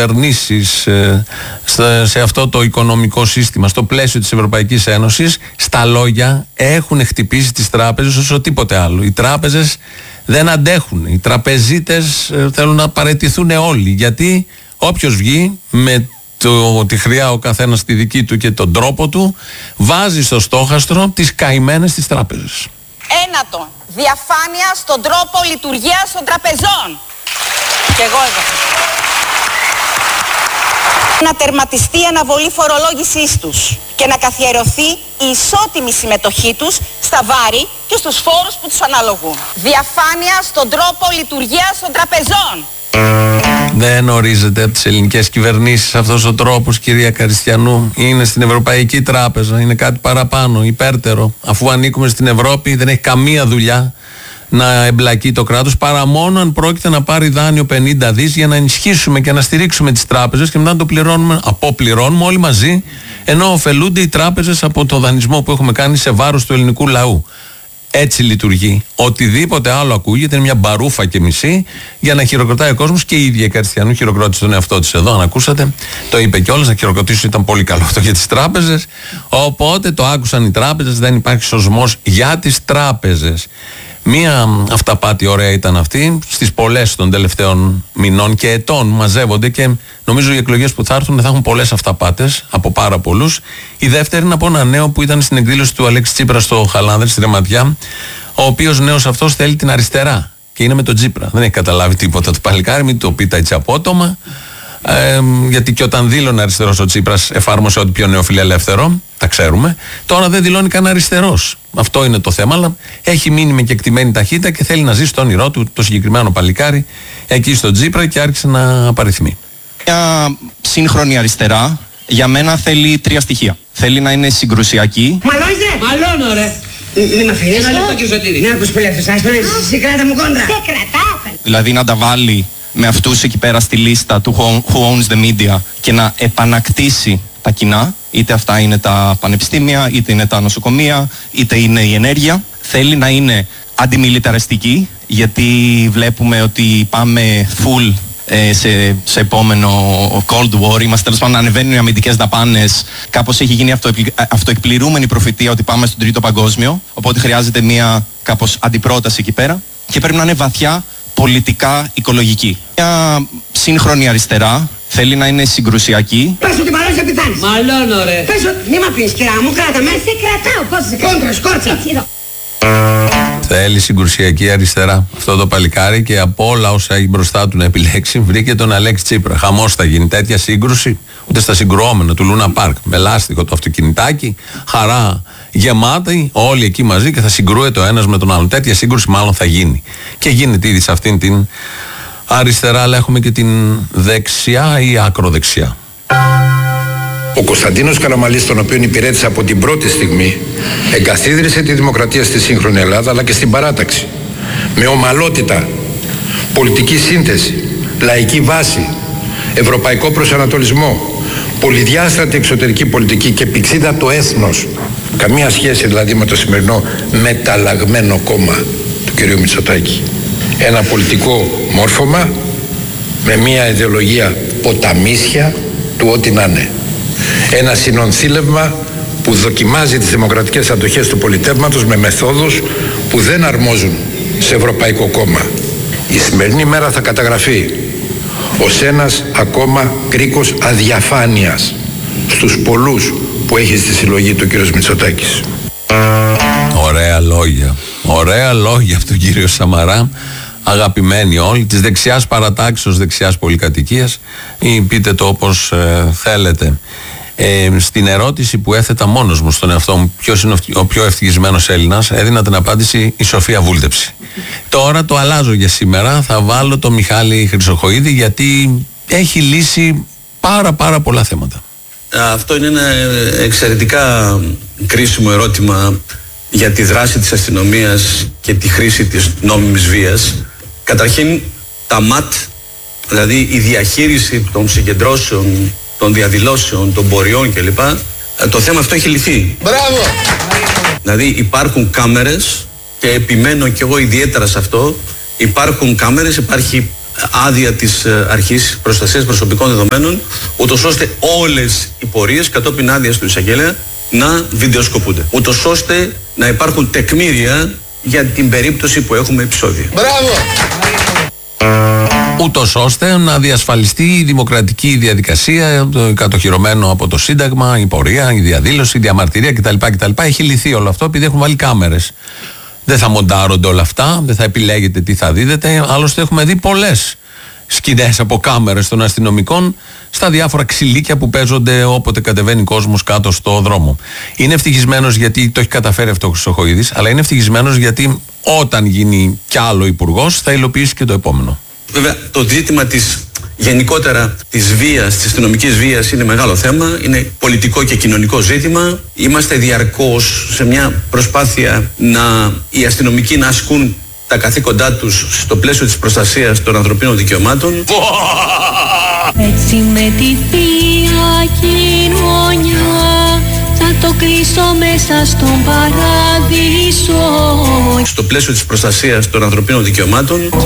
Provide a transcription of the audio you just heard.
κυβερνήσεις σε αυτό το οικονομικό σύστημα, στο πλαίσιο της Ευρωπαϊκής Ένωσης, στα λόγια έχουν χτυπήσει τις τράπεζες όσο τίποτε άλλο. Οι τράπεζες δεν αντέχουν. Οι τραπεζίτες θέλουν να παραιτηθούν όλοι, γιατί όποιος βγει με τη χρειά ο καθένας τη δική του και τον τρόπο του, βάζει στο στόχαστρο τις καημένες της τράπεζες. Ένατον, διαφάνεια στον τρόπο λειτουργίας των τραπεζών. Και εγώ εδώ. Να τερματιστεί η αναβολή φορολόγησής τους και να καθιερωθεί η ισότιμη συμμετοχή τους στα βάρη και στους φόρους που τους αναλογούν. Διαφάνεια στον τρόπο λειτουργίας των τραπεζών. Δεν ορίζεται από τις ελληνικές κυβερνήσεις αυτός ο τρόπος, κυρία Καριστιανού. Είναι στην Ευρωπαϊκή Τράπεζα, είναι κάτι παραπάνω, υπέρτερο. Αφού ανήκουμε στην Ευρώπη, δεν έχει καμία δουλειά να εμπλακεί το κράτος, παρά μόνο αν πρόκειται να πάρει δάνειο 50 δις για να ενισχύσουμε και να στηρίξουμε τις τράπεζες και μετά να το αποπληρώνουμε όλοι μαζί, ενώ ωφελούνται οι τράπεζες από το δανεισμό που έχουμε κάνει σε βάρος του ελληνικού λαού. Έτσι λειτουργεί. Οτιδήποτε άλλο ακούγεται είναι μια μπαρούφα και μισή για να χειροκροτάει ο κόσμος, και η ίδια η Καριστιανού χειροκρότησε τον εαυτό της εδώ, αν ακούσατε. Το είπε κιόλας, να χειροκροτήσω ήταν πολύ καλό αυτό για τις τράπεζες. Οπότε το άκουσαν οι τράπεζες, δεν υπάρχει σωσμός για τις τράπεζες. Μία αυταπάτη ωραία ήταν αυτή, στις πολλές των τελευταίων μηνών και ετών μαζεύονται, και νομίζω οι εκλογές που θα έρθουν θα έχουν πολλές αυταπάτες από πάρα πολλούς. Η δεύτερη είναι από ένα νέο που ήταν στην εκδήλωση του Αλέξη Τσίπρα στο Χαλάνδρη, στη Ρεματιά, ο οποίος νέος αυτός θέλει την αριστερά και είναι με τον Τσίπρα. Δεν έχει καταλάβει τίποτα το παλικάρι, μην το πείτε έτσι απότομα. Γιατί και όταν δήλωνε αριστερός ο Τσίπρας εφάρμοσε ό,τι πιο νεοφιλελεύθερο, τα ξέρουμε. Τώρα δεν δηλώνει καν αριστερός. Αυτό είναι το θέμα, αλλά έχει μείνει με κεκτημένη ταχύτητα και θέλει να ζήσει το όνειρό του, το συγκεκριμένο παλικάρι, εκεί στο Τσίπρα, και άρχισε να απαριθμεί. Μια σύγχρονη αριστερά για μένα θέλει 3 στοιχεία. Θέλει να είναι συγκρουσιακή. Μαλώνω ρε. Μην με αφήνεις. Ένα λεπτό, κύριε Σωτήρη. Να ακούς πολύ αυτούς, ας πούμε, εσύ κράτα μου κόντρα. Δεν κρατάω. Δηλαδή να τα βάλει με αυτούς εκεί πέρα στη λίστα του Who Owns the Media και να επανακτήσει τα κοινά, είτε αυτά είναι τα πανεπιστήμια, είτε είναι τα νοσοκομεία, είτε είναι η ενέργεια. Θέλει να είναι αντιμιλιταριστική, γιατί βλέπουμε ότι πάμε full σε επόμενο Cold War, είμαστε τέλος πάντων, ανεβαίνουν οι αμυντικές δαπάνες, κάπως έχει γίνει αυτοεκπληρούμενη προφητεία ότι πάμε στον Τρίτο Παγκόσμιο, οπότε χρειάζεται μια κάπως αντιπρόταση εκεί πέρα και πρέπει να είναι βαθιά πολιτικά οικολογική. Μια σύγχρονη αριστερά θέλει να είναι συγκρουσιακή. Πες ότι μαλώνεις να πεθάνεις. Μαλώνω ρε. Πες ότι μη μ' αφήνεις κυρά μου, κράτα με. Σε κρατάω, πώς σε κρατάω. Κόντρα, σκόρτσα. Θέλει συγκρουσιακή αριστερά αυτό το παλικάρι, και από όλα όσα έχει μπροστά του να επιλέξει βρήκε τον Αλέξη Τσίπρα. Χαμός θα γίνει, τέτοια σύγκρουση ούτε στα συγκρουόμενα του Λούνα Πάρκ, με λάστιχο το αυτοκινητάκι, χαρά γεμάτη, όλοι εκεί μαζί, και θα συγκρούεται ο ένας με τον άλλον. Τέτοια σύγκρουση μάλλον θα γίνει, και γίνεται ήδη σε αυτήν την αριστερά, αλλά έχουμε και την δεξιά ή ακροδεξιά. Ο Κωνσταντίνος Καραμανλής, τον οποίον υπηρέτησα από την πρώτη στιγμή, εγκαθίδρυσε τη δημοκρατία στη σύγχρονη Ελλάδα αλλά και στην παράταξη. Με ομαλότητα, πολιτική σύνθεση, λαϊκή βάση, ευρωπαϊκό προσανατολισμό, πολυδιάστατη εξωτερική πολιτική και πυξίδα το έθνος. Καμία σχέση δηλαδή με το σημερινό μεταλλαγμένο κόμμα του κ. Μητσοτάκη. Ένα πολιτικό μόρφωμα με μια ιδεολογία ποταμίσια του ό,τι να είναι. Ένα συνονθήλευμα που δοκιμάζει τις δημοκρατικές αντοχές του πολιτεύματος με μεθόδους που δεν αρμόζουν σε ευρωπαϊκό κόμμα. Η σημερινή μέρα θα καταγραφεί ως ένας ακόμα κρίκος αδιαφάνειας στους πολλούς που έχει στη συλλογή του κ. Μητσοτάκης. Ωραία λόγια. Ωραία λόγια από τον κύριο Σαμαρά. Αγαπημένοι όλοι, της δεξιάς παρατάξεως, δεξιάς πολυκατοικίας, ή πείτε το όπως θέλετε. Στην ερώτηση που έθετα μόνος μου στον εαυτό μου, ποιος είναι ο πιο ευτυχισμένος Έλληνας, έδινα την απάντηση η Σοφία Βούλτεψη. Τώρα το αλλάζω για σήμερα, θα βάλω το Μιχάλη Χρυσοχοΐδη, γιατί έχει λύσει πάρα πολλά θέματα. Αυτό είναι ένα εξαιρετικά κρίσιμο ερώτημα για τη δράση της αστυνομίας και τη χρήση της νόμιμης βίας. Καταρχήν, τα ΜΑΤ, δηλαδή η διαχείριση των συγκεντρώσεων, των διαδηλώσεων, των πορειών κλπ. Το θέμα αυτό έχει λυθεί. Μπράβο! Δηλαδή υπάρχουν κάμερες, και επιμένω κι εγώ ιδιαίτερα σε αυτό, υπάρχουν κάμερες, υπάρχει άδεια της Αρχής Προστασίας Προσωπικών Δεδομένων, ούτως ώστε όλες οι πορείες κατόπιν άδειας του εισαγγελέα να βιντεοσκοπούνται, ούτως ώστε να υπάρχουν τεκμήρια για την περίπτωση που έχουμε επεισόδια. Μπράβο! Ούτως ώστε να διασφαλιστεί η δημοκρατική διαδικασία, το κατοχυρωμένο από το Σύνταγμα, η πορεία, η διαδήλωση, η διαμαρτυρία κτλ. Έχει λυθεί όλο αυτό επειδή έχουν βάλει κάμερες. Δεν θα μοντάρονται όλα αυτά, δεν θα επιλέγετε τι θα δείτε. Άλλωστε, έχουμε δει πολλές σκηνές από κάμερες των αστυνομικών στα διάφορα ξυλίκια που παίζονται όποτε κατεβαίνει κόσμος κάτω στο δρόμο. Είναι ευτυχισμένος γιατί το έχει καταφέρει αυτό ο Χρυσοχοΐδης, αλλά είναι ευτυχισμένος γιατί όταν γίνει κι άλλο υπουργός θα υλοποιήσει και το επόμενο. Βέβαια, το ζήτημα γενικότερα της βίας, της αστυνομικής βίας είναι μεγάλο θέμα, είναι πολιτικό και κοινωνικό ζήτημα. Είμαστε διαρκώς σε μια προσπάθεια οι αστυνομικοί να ασκούν τα καθήκοντά τους στο πλαίσιο της προστασίας των ανθρωπίνων δικαιωμάτων. Έτσι με τη θεία κοινωνιά θα το κρίσω μέσα στον παράδεισο. Στο πλαίσιο της προστασίας των ανθρωπίνων δικαιωμάτων.